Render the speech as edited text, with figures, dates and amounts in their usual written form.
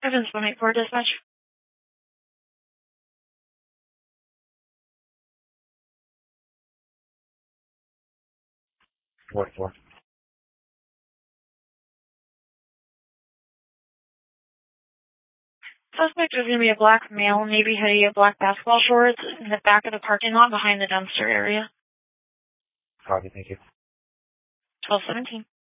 Evans, 184 dispatch. What for? Suspect is going to be a black male, navy hoodie, black basketball shorts in the back of the parking lot behind the dumpster area. Copy, thank you. 1217.